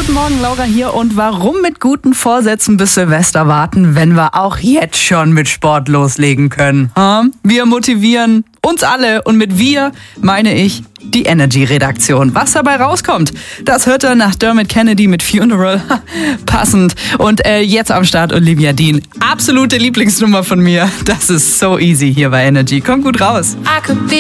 Guten Morgen, Laura hier. Und warum mit guten Vorsätzen bis Silvester warten, wenn wir auch jetzt schon mit Sport loslegen können? Wir motivieren uns alle und mit wir meine ich die Energy-Redaktion. Was dabei rauskommt, das hört ihr nach Dermot Kennedy mit Funeral. Passend. Und jetzt am Start Olivia Dean. Absolute Lieblingsnummer von mir. Das ist so easy hier bei Energy. Kommt gut raus.